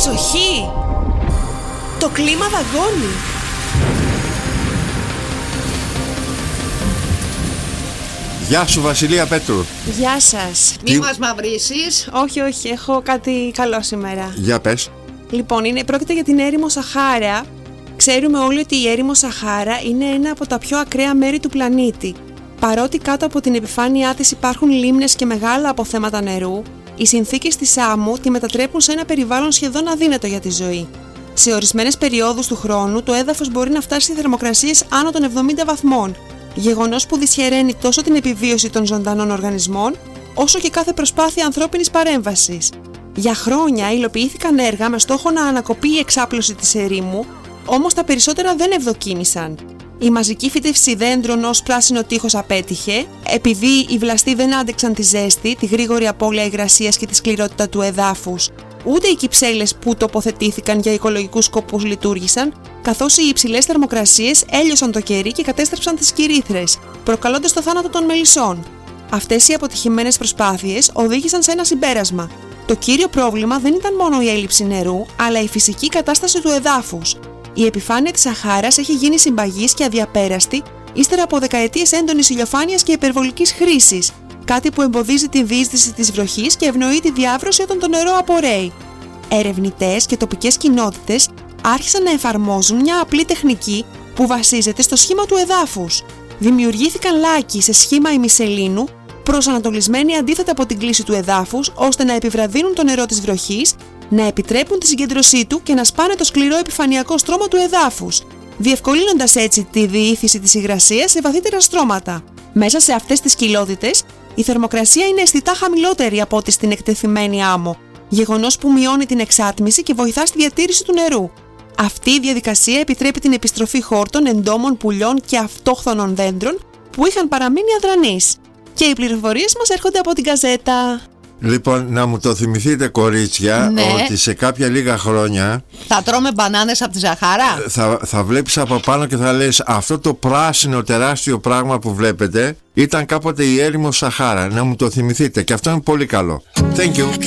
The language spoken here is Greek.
Προσοχή! Το κλίμα δαγκώνει. Γεια σου Βασιλεία Πέτρου. Γεια σας. Μη μας μαυρίσεις. Όχι, έχω κάτι καλό σήμερα. Για πες. Λοιπόν, πρόκειται για την έρημο Σαχάρα. Ξέρουμε όλοι ότι η έρημο Σαχάρα είναι ένα από τα πιο ακραία μέρη του πλανήτη. Παρότι κάτω από την επιφάνειά της υπάρχουν λίμνες και μεγάλα αποθέματα νερού, οι συνθήκες της άμμου τη μετατρέπουν σε ένα περιβάλλον σχεδόν αδύνατο για τη ζωή. Σε ορισμένες περιόδους του χρόνου, το έδαφος μπορεί να φτάσει σε θερμοκρασίες άνω των 70 βαθμών, γεγονός που δυσχεραίνει τόσο την επιβίωση των ζωντανών οργανισμών, όσο και κάθε προσπάθεια ανθρώπινης παρέμβασης. Για χρόνια υλοποιήθηκαν έργα με στόχο να ανακοπεί η εξάπλωση της ερήμου, όμως τα περισσότερα δεν ευδοκίμησαν. Η μαζική φύτευση δέντρων ως πράσινο τείχος απέτυχε, επειδή οι βλαστοί δεν άντεξαν τη ζέστη, τη γρήγορη απώλεια υγρασίας και τη σκληρότητα του εδάφους. Ούτε οι κυψέλες που τοποθετήθηκαν για οικολογικούς σκοπούς λειτουργήσαν, καθώς οι υψηλές θερμοκρασίες έλειωσαν το κερί και κατέστρεψαν τις κυρήθρες, προκαλώντας το θάνατο των μελισσών. Αυτές οι αποτυχημένες προσπάθειες οδήγησαν σε ένα συμπέρασμα. Το κύριο πρόβλημα δεν ήταν μόνο η έλλειψη νερού, αλλά η φυσική κατάσταση του εδάφους. Η επιφάνεια της Σαχάρας έχει γίνει συμπαγής και αδιαπέραστη ύστερα από δεκαετίες έντονης ηλιοφάνειας και υπερβολικής χρήσης, κάτι που εμποδίζει τη διείσδυση της βροχής και ευνοεί τη διάβρωση όταν το νερό απορρέει. Ερευνητές και τοπικές κοινότητες άρχισαν να εφαρμόζουν μια απλή τεχνική που βασίζεται στο σχήμα του εδάφους. Δημιουργήθηκαν λάκκοι σε σχήμα ημισελήνου, προσανατολισμένοι αντίθετα από την κλίση του εδάφους, ώστε να επιβραδύνουν το νερό της βροχής, να επιτρέπουν τη συγκέντρωσή του και να σπάνε το σκληρό επιφανειακό στρώμα του εδάφους, διευκολύνοντας έτσι τη διήθηση της υγρασίας σε βαθύτερα στρώματα. Μέσα σε αυτές τις κοιλότητες, η θερμοκρασία είναι αισθητά χαμηλότερη από ό,τι στην εκτεθειμένη άμμο, γεγονός που μειώνει την εξάτμιση και βοηθά στη διατήρηση του νερού. Αυτή η διαδικασία επιτρέπει την επιστροφή χόρτων, εντόμων, πουλιών και αυτόχθονων δέντρων που είχαν παραμείνει αδρανείς. Και οι πληροφορίες μας έρχονται από την Γκαζέτα. Λοιπόν, να μου το θυμηθείτε κορίτσια, Ναι. ότι σε κάποια λίγα χρόνια Θα τρώμε μπανάνες από τη Σαχάρα. θα βλέπεις από πάνω και θα λες, αυτό το πράσινο τεράστιο πράγμα που βλέπετε ήταν κάποτε η έρημος Σαχάρα. Να μου το θυμηθείτε, και αυτό είναι πολύ καλό. Thank you.